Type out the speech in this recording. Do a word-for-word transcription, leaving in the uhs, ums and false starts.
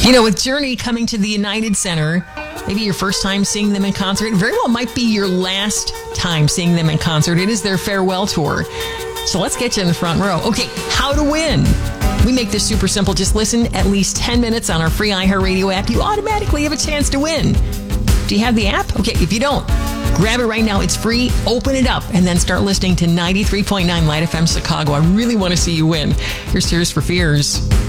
You know, with Journey coming to the United Center, maybe your first time seeing them in concert, it very well might be your last time seeing them in concert. It is their farewell tour. So let's get you in the front row. Okay, how to win. We make this super simple. Just listen at least ten minutes on our free iHeartRadio app. You automatically have a chance to win. Do you have the app? Okay, if you don't, grab it right now. It's free. Open it up and then start listening to ninety-three point nine Light F M Chicago. I really want to see you win. Here's Tears for Fears.